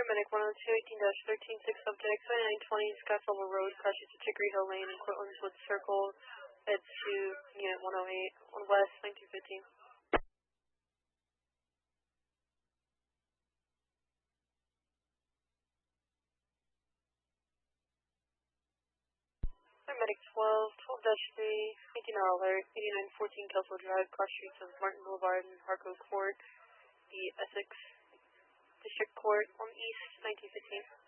Paramedic 102-18-136 subject 2920 Scottslevel Road, crashes to Chicory Hill Lane and Cortlands Woods Circle, bed 2, unit 108, on West 1915. Paramedic 12-3, 18-hour alert, 8914 Kelsall Drive, cross streets of Martin Boulevard and Harcourt Court, the Essex District Court on East 1915.